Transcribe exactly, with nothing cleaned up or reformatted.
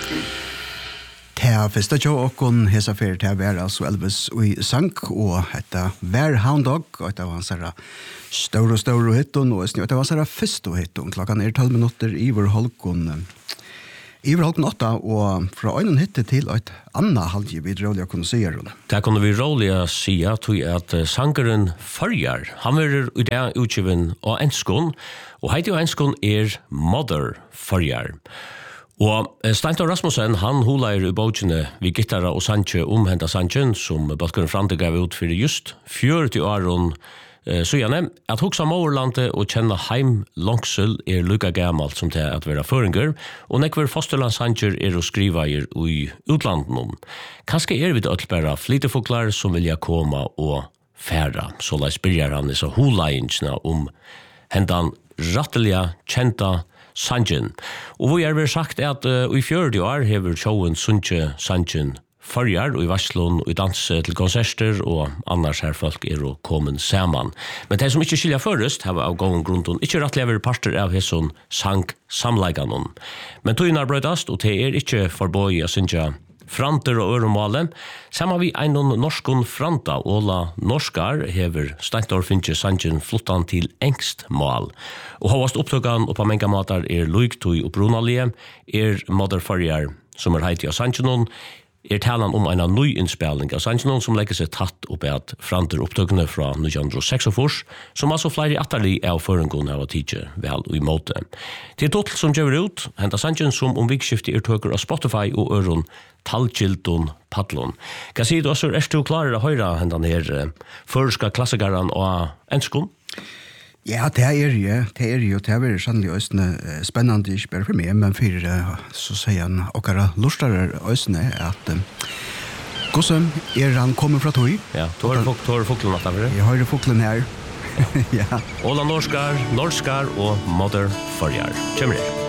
Ta fyrsta tjå okkon hesa fyrir ta vær altså Elvis og sang og hetta Vær Hound Dog og hetta var hans herra stor og stor hitton og snø hetta var hans herra fyrst hitton klokkan er tolv minutter i vår holkon i vår holkon åtta og fra øynen hitte til et anna halvgi vi rolig å kunne si her. Der kunne vi rolig å si at sangeren Farjar, han var i det utgiven av enskon og heiti av enskon er Mother Farjar. Og Steintor Rasmussen, han holar i bøkene vi gittara og sanje om henta sanjen, som Bøtkuren Frante gav ut for just fjørti åren eh, søgjane, at hoksa Mårlandet og kjenne heim langsel er lukka gammalt som til at være føringer, og nekver fosterlandssanjer er å skriva i utlanden om. Kanskje er vi det øtlbæra flytefoklar som vilja koma og færa, så la spyrjar han i så holaingsna om hentan rattelige kjenta sanjen. Og vi er vel sagt at uh, i fjørti år hever showen Sunche sanjen Farjar og i Varslund og i dans til konserter og annars her folk er å komme saman. Men de som ikke skilja først har av gången grunnen ikke rettlever parter av hesson sang samleganon. Men togene er brøydast og det er ikke forbøy å synja Franter og Øremale. Saman vi einon norskon Franta, Åla Norskar, hever Steintor Finche sanjen flottan til engst mal. Og hovast opptøkan oppa menga matar er luiktui og brunalie, er Mother Farjar, som er heiti av sanjenon, er talan om en ny innspilling av sanjenon som legger seg tatt opp at Franter opptøkene fra nitton seksogfyrre, som altså flere atterlig av føringen av å tidje vel og i måte. Til total som gjør ut, henta sanjen som om vikskiftet er tøker av Spotify og øron Talgildon Padlon. Hva sier du også, er du klarer å høre hendan her førska klassikeren og enskon? Ja, det er jo, det er jo, det er jo sannelig østene spennende, ikke bare for meg, men for, så sier han, okkara lustare østene, at hvordan er han kommet fra tog? Ja, du har foklen at det? Jeg har foklen her, ja. Åla Norskar, Norskar og Mother Farjar. Kjemmer det.